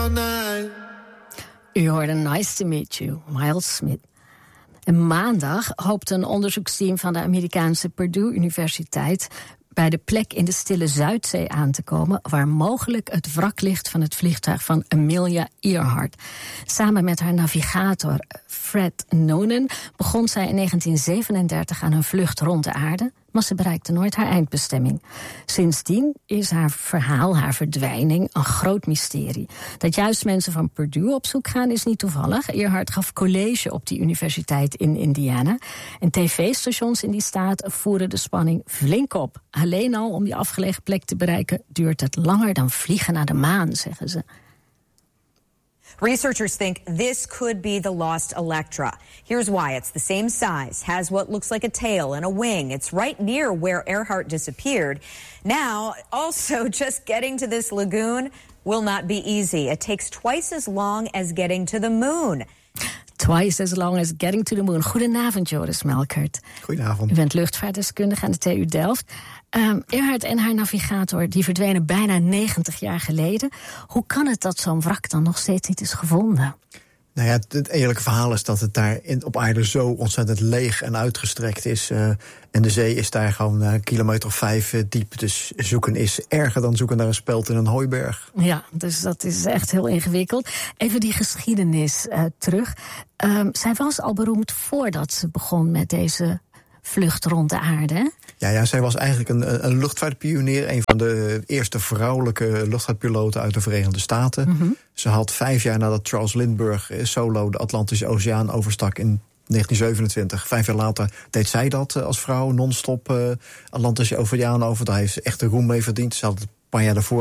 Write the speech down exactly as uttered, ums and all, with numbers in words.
all night. U hoorde Nice to Meet You, Miles Smith. En maandag hoopt een onderzoeksteam van de Amerikaanse Purdue Universiteit bij de plek in de stille Zuidzee aan te komen waar mogelijk het wrak ligt van het vliegtuig van Amelia Earhart. Samen met haar navigator Fred Noonan begon zij in negentien zevenendertig aan een vlucht rond de aarde, maar ze bereikte nooit haar eindbestemming. Sindsdien is haar verhaal, haar verdwijning, een groot mysterie. Dat juist mensen van Purdue op zoek gaan is niet toevallig. Earhart gaf college op die universiteit in Indiana. En tv-stations in die staat voeren de spanning flink op. Alleen al om die afgelegen plek te bereiken duurt het langer dan vliegen naar de maan, zeggen ze. Researchers think this could be the lost Electra. Here's why. It's the same size, has what looks like a tail and a wing. It's right near where Earhart disappeared. Now, also, just getting to this lagoon will not be easy. It takes twice as long as getting to the moon. Twice as long as getting to the moon. Goedenavond, Joris Melkert. Goedenavond. U bent luchtvaartdeskundige aan de T U Delft. Um, Earhart en haar navigator die verdwenen bijna negentig jaar geleden. Hoe kan het dat zo'n wrak dan nog steeds niet is gevonden? Nou ja, het, het eerlijke verhaal is dat het daar in, op aarde zo ontzettend leeg en uitgestrekt is. Uh, en de zee is daar gewoon uh, een kilometer of vijf uh, diep. Dus zoeken is erger dan zoeken naar een speld in een hooiberg. Ja, dus dat is echt heel ingewikkeld. Even die geschiedenis uh, terug. Um, zij was al beroemd voordat ze begon met deze vlucht rond de aarde, hè? Ja, ja, zij was eigenlijk een, een luchtvaartpionier. Een van de eerste vrouwelijke luchtvaartpiloten uit de Verenigde Staten. Mm-hmm. Ze had vijf jaar nadat Charles Lindbergh solo de Atlantische Oceaan overstak in negentien zevenentwintig. Vijf jaar later deed zij dat als vrouw non-stop uh, Atlantische Oceaan over. Daar heeft ze echt de roem mee verdiend. Ze had een paar jaar daarvoor